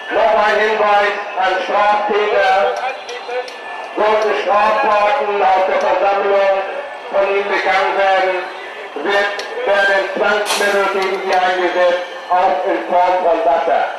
Noch ein Hinweis an Straftäter. Sollte Straftaten aus der Versammlung von ihm begangen werden, werden Zwangsmittel gegen sie eingesetzt, auch in Form von Wasser.